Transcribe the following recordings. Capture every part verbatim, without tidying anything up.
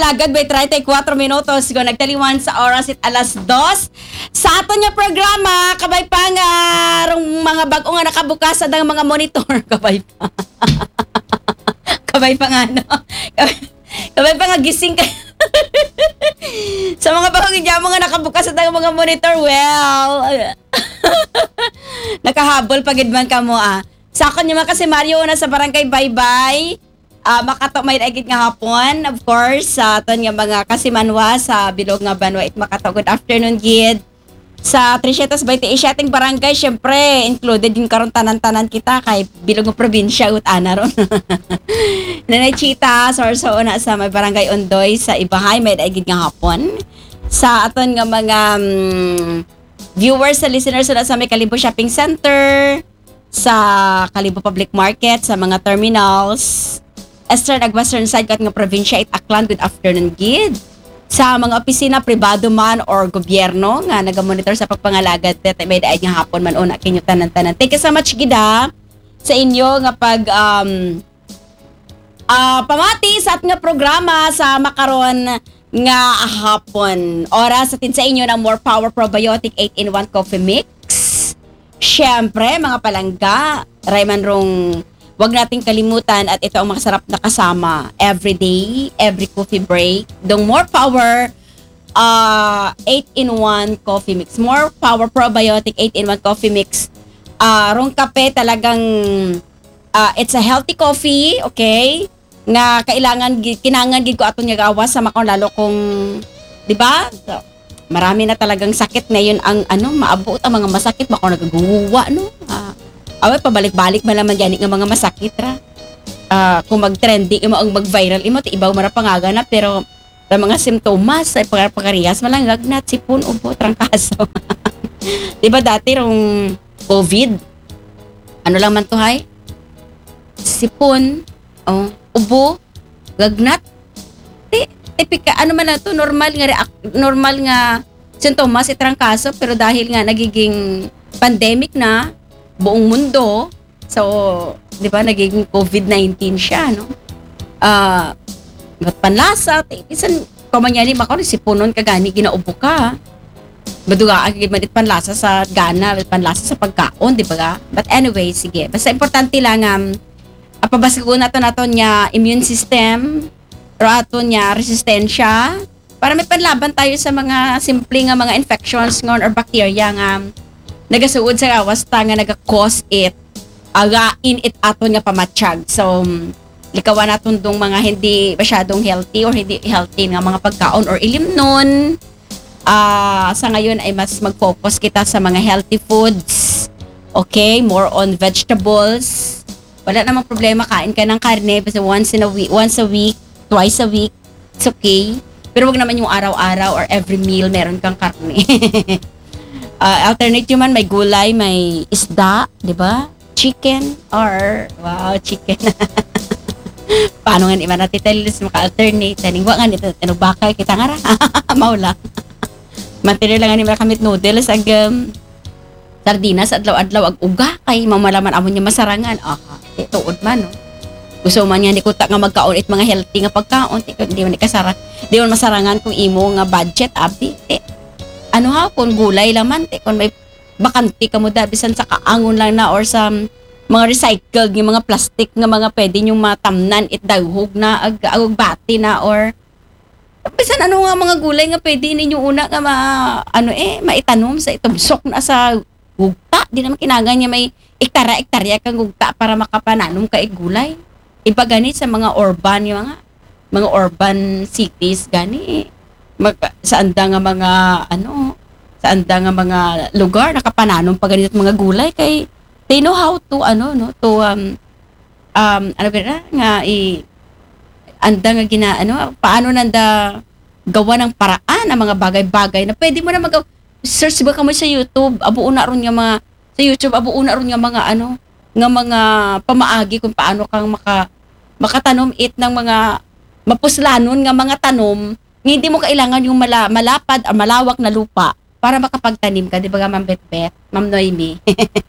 alagad by thirty-four minutos ko nagtaliwan sa oras it alas dos. Sa aton nga programa, kabay pa nga rong mga bag-o nga nakabukas sa mga monitor. Kabay pa. kabay pa nga, no? Kabay, kabay pa nga gising ka. Sa mga bagong mo nga nakabukas sa mga monitor, well, nakahabol pagid man ka mo, ah. Sa akin naman kasi Mario na sa barangay Bye-Bye. Uh, makato may agit nga hapon, of course, sa aton nga mga kasimanwa sa bilog nga banwa it makato. Good afternoon, Gid. Sa Tricientos twenty-eight ating barangay, syempre, included yung karon tanan-tanan kita kay bilog nga probinsya ut ana ron. Nanay Chita, sorso na sa may barangay Ondoy sa Ibahay, may agit nga hapon. Sa aton nga mga um, viewers, sa listeners na sa may Kalibo Shopping Center, sa Kalibo Public Market, sa mga terminals, Eastern ag Western side kat nga probinsya it Aklan, good afternoon, Gid. Sa mga opisina pribado man or gobyerno nga nagamonitor sa pagpangalagad tet may daay nga hapon man una kinyo tanan-tanan. Thank you so much, Gida, sa inyo nga pag um uh, pamati sa at nga programa sa makaron nga hapon. Oras atin sa inyo ng More Power Probiotic eight in one Coffee Mix. Syempre, mga palangga, Rayman rong wag nating kalimutan at ito ang makasarap na kasama every day, every coffee break. Dong More Power uh, eight in one Coffee Mix. More Power Probiotic eight in one Coffee Mix. Uh, rong kape talagang uh, it's a healthy coffee, okay? Nga kailangan, kinangan gid ko aton nga gawas sa makon lalo kung, di ba? So, marami na talagang sakit ngayon ang ano, maabot ang mga masakit, bako nagaguwa, no? Uh, away, pabalik-balik man naman yan ng mga masakit, ra. Uh, kung mag-trending, imo ang mag-viral, imo, ibaw mara pangaganap, pero ang mga simptomas, ay pagkariyas, malang lagnat, sipon, ubo, trangkaso. Diba dati, rong COVID, ano lang man to, hay? Sipon, oh, ubo, lagnat, tipika, ano man na to, normal nga react, normal nga sintomas, itrangkaso, pero dahil nga nagiging pandemic na, buong mundo, so, di ba, nagiging COVID nineteen siya, no? Ah, uh, panlasa, isan, kumanyani, makaw, sipunon ka gani, ginaubo ka, baduga, agigid man panlasa sa gana, panlasa sa pagkaon, di ba? But anyway, sige, basta importante lang, um, apabasigo na to naton niya immune system, pero ato niya resistensya, para may panlaban tayo sa mga simple nga mga infections ngon or bacteria nga nagasuod sa gawas ta nga naga-cause it again it ato nga pamatsyag. So likawan naton dong mga hindi masyadong healthy or hindi healthy nga mga pagkaon or ilim nun. Uh, sa ngayon ay mas mag-focus kita sa mga healthy foods, okay, more on vegetables. Wala namang problema, kain ka ng karne basta once in a week, once a week, twice a week, it's okay. Pero wag naman yung araw-araw or every meal meron kang karne. uh, alternative man, may gulay, may isda, di ba? Chicken or, wow, chicken. Paano nga naman natin talis maka-alternate? Taning wag nga nito, tinubakay, kita nga ra. Maula. Mantinir lang nga naman kamit noodles, ag um, sardinas, adlaw-adlaw, ag uga, kay mamalaman amon niya masarangan. Aha, ituod man, no? Gusto man yan, di ko ta nga magkaon it mga healthy nga pagkaon, di man ikasara, di man masarangan kung imo nga budget, abi, eh, ano ha, kung gulay laman, te, kung may bakanti ka mo da, bisan sa kaangon lang na, or sa mga recycled, yung mga plastic nga mga pwede yung matamnan, it daghog na, ag, ag bati na, or, bisan ano nga mga gulay nga pwede ninyo una nga ma, ano eh, maitanom sa itumsok na sa gugta, di naman kinagan niya may iktara-iktarya kang gugta para makapananom ka gulay. Iba gani sa mga urban, yung mga, mga urban cities, gani, mag, sa anda nga mga, ano, sa anda nga mga lugar, nakapananom pa ganito mga gulay, kay, they know how to, ano, no, to, um, um, ano ba nga, i, anda nga gina, ano, paano nanda gawa ng paraan ang mga bagay-bagay na pwede mo na mag, search ba ka mo sa YouTube, abuon na ron nga mga, sa YouTube, abuon na ron nga mga, ano, nga mga pamaagi kung paano kang maka, makatanom it ng mga mapuslanon nga mga tanom, hindi mo kailangan yung mala, malapad o malawak na lupa para makapagtanim ka, di ba, Ma'am Betbet, Ma'am Noemi?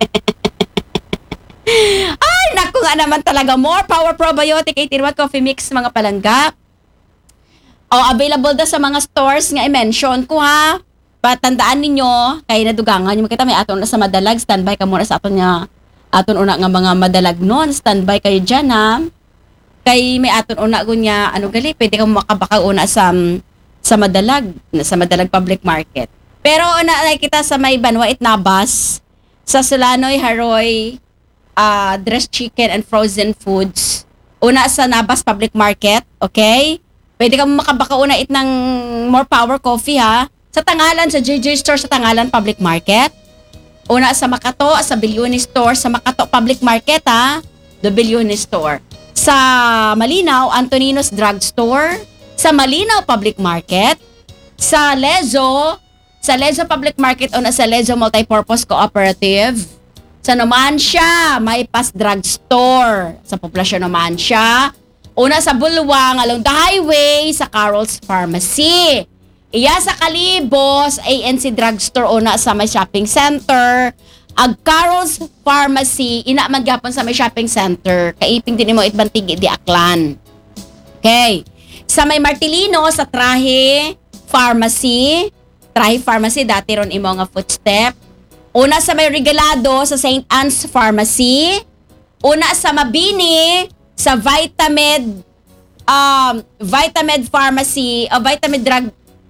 Ay, naku nga naman talaga, More Power Probiotic eight in one Coffee Mix, mga palangga. O, available da sa mga stores nga i-mention ko ha. Patandaan ninyo, kay nadugangan nyo makita may aton na sa madalag, standby ka muna sa aton nga, aton una nga mga madalag nun, standby kayo dyan ha. Kay may aton una gunya, ano gali, pwede ka makabaka una sa, sa madalag, sa madalag public market. Pero una nakikita sa may Banwait Nabas, sa Solanoy, Haroy, uh, dressed chicken and frozen foods. Una sa Nabas Public Market, okay? Pwede ka makabaka una it ng More Power Coffee ha. Sa Tangalan, sa J J Store sa Tangalan Public Market. Una sa Makato, sa Bilyoni Store, sa Makato Public Market ha. The Bilyoni Store. Sa Malinaw, Antonino's Drug Store. Sa Malinaw Public Market. Sa Lezo, sa Lezo Public Market o sa Lezo Multipurpose Cooperative. Sa Numancia, may Pas Drug Store. Sa Poblasyon Numancia. Una sa Bulwang, along the highway, sa Carol's Pharmacy. Iya sa Calibos, A N C Drug Store, una sa may shopping center. Ag Carol's Pharmacy, ina magyapon sa may shopping center. Kaiping din mo itbantigi di Aklan. Okay. Sa may Martilino, sa Trahe Pharmacy. Trahe Pharmacy, dati ron imo nga footstep. Una sa may Regalado, sa Saint Anne's Pharmacy. Una sa Mabini, sa Vitamed, um, Vitamed Pharmacy, o Vitamed Drug,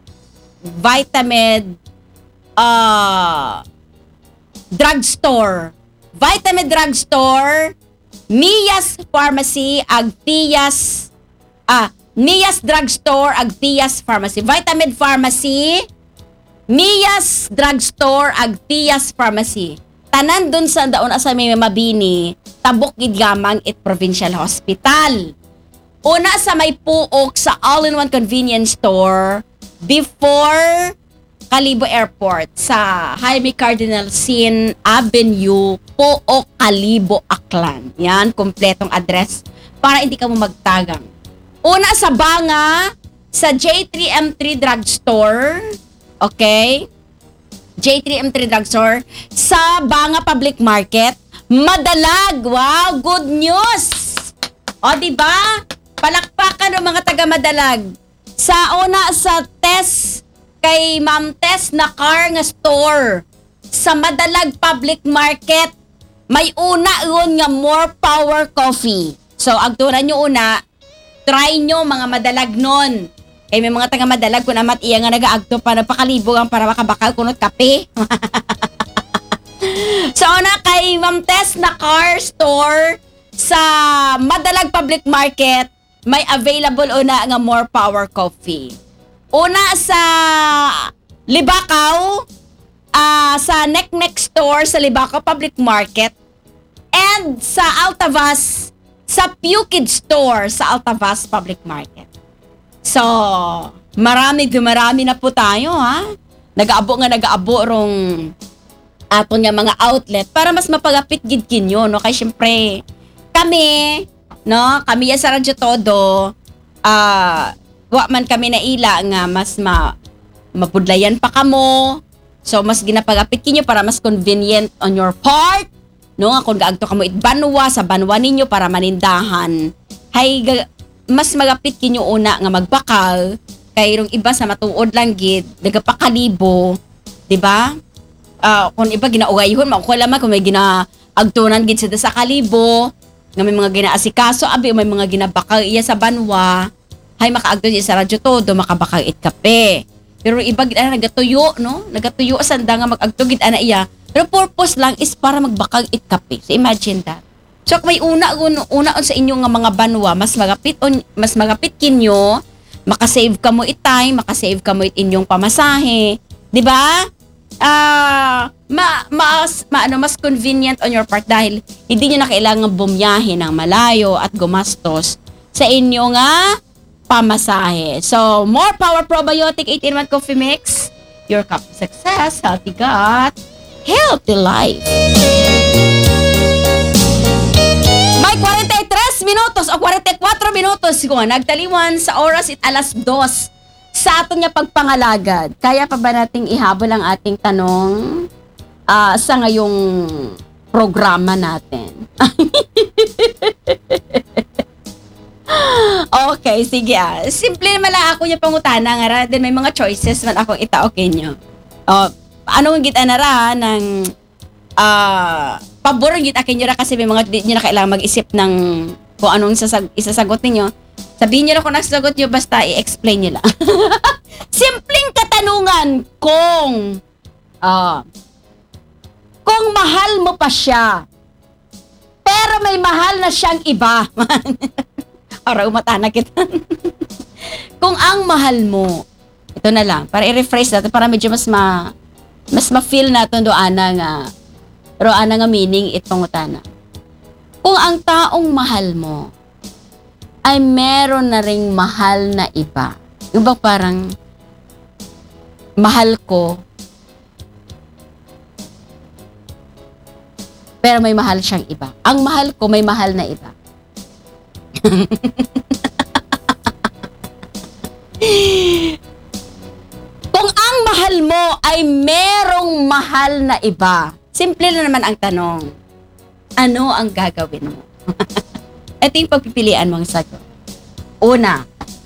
Vitamed, uh, Drugstore. Vitamed Drugstore, Mia's Pharmacy, Agtias, ah, Mia's Drugstore, Agtias Pharmacy. Vitamed Pharmacy, Mia's Drugstore, Agtias Pharmacy. Tanan dun sa daon sa may Mabini, tabok gid gamang it Provincial Hospital. Una sa may Puok sa All-in-One Convenience Store before Calibo Airport sa Jaime Cardinal Sin Avenue, Puok, Calibo, Aklan. Yan, kompletong address para hindi ka mo magtagang. Una sa Banga sa J three M three Drugstore. Okay? J three M three Drugstore sa Banga Public Market. Madalag! Wow! Good news! O, diba? Palakpakan ng mga taga-Madalag. Sa una sa Tess, kay Ma'am Tess na car nga store. Sa Madalag Public Market, may una yun nga More Power Coffee. So, agturan nyo una, try nyo mga Madalag nun. Kaya may mga taga-Madalag kung namat iya nga nag-aagto pa nagpakalibugan para makabakal kunot kape. So una kay Ma'am Tess na car store sa Madalag Public Market, may available una nga More Power Coffee. Una sa Libakaw, uh, sa Neck Neck Store sa Libakaw Public Market, and sa Altavas sa Pukid Store sa Altavas Public Market. So, marami dumarami na po tayo ha. Nag-aabo nga nag-aabo rong aton nga mga outlet para mas mapagapit gid kinyo no kay syempre kami no kami ya sa Radyo Todo ah uh, wa man kami na ila nga mas ma mapudlayan pa kamo. So mas ginapagapit kinyo para mas convenient on your part no nga kung gaagto kamo it Banwa sa Banwa ninyo para manindahan. Hay mas magapit kinyo una nga magbakal kay rong iba sa matuod lang gid nagapakalibo, di ba? Uh, kung iba ginaugayhon makuha lamang kung may ginaagtunan gid sa sa kalibo nga may mga ginaasikaso abi may mga ginabakal iya sa Banwa hay makaagto siya sa Radyo Todo makabakal it kape. Pero iba gid ana nagatuyo no nagatuyo sanda nga magagto gid ana iya pero purpose lang is para magbakal it kape. So imagine that. So kung may una una on sa inyo nga mga Banwa, mas magapit on mas magapit kinyo, maka-save ka mo it time, maka-save ka mo it inyong pamasahe, di ba? Ah, uh, ma, mas ma, ano, mas convenient on your part dahil hindi niyo na kailangan bumiyahe ng malayo at gumastos sa inyo nga pamasahe. So, More Power Probiotic eighteen month Coffee Mix, your cup of success, healthy gut, healthy life. May forty-three minutos o forty-four minutos ko nagtaliwan sa oras it alas dos sa aton nga pagpangalagad. Kaya pa ba nating ihabol ang ating tanong uh, sa ngayong programa natin? Okay. Okay, sige ah. Simple naman lang ako yung pangutana nga ra. Then may mga choices man akong itaokin nyo. Oh, ano ang kita na ra ng ah pabor ang kita nyo ra kasi may mga di nyo na kailangan mag-isip ng kung anong isasag isasagot ninyo. Sabihin nyo na kung nasasagot nyo, basta i-explain nyo lang. Simpleng katanungan kung ah kung mahal mo pa siya pero may mahal na siyang iba. Ara, umatana kita. Kung ang mahal mo, ito na lang, para i-rephrase natin, para medyo mas ma, mas ma-feel natin doon nga, pero ana nga meaning itong utana. Kung ang taong mahal mo, ay meron na ring mahal na iba. Yung bang parang, mahal ko, pero may mahal siyang iba. Ang mahal ko, may mahal na iba. Kung ang mahal mo ay merong mahal na iba, simple na naman ang tanong, ano ang gagawin mo? Ito yung pagpipilian mong sagot. Una,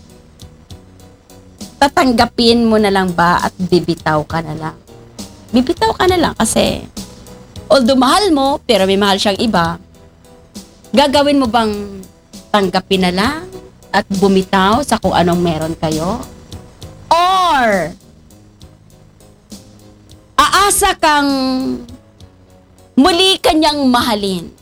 tatanggapin mo na lang ba at bibitaw ka na lang? Bibitaw ka na lang kasi although mahal mo, pero may mahal siyang iba, gagawin mo bang tanggapin na lang at bumitaw sa kung anong meron kayo? Or, aasa kang muli kanyang mahalin?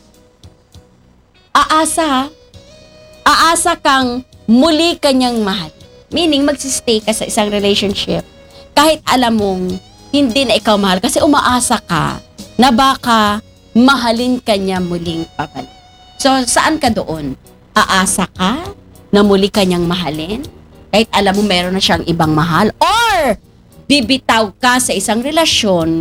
Aasa, aasa kang muli kanyang mahal. Meaning, magsistay ka sa isang relationship kahit alam mong hindi na ikaw mahal kasi umaasa ka na baka mahalin kanya muling pabalik. So, saan ka doon? Aasa ka na muli kanyang mahalin? Kahit alam mo meron na siyang ibang mahal? Or, bibitaw ka sa isang relasyon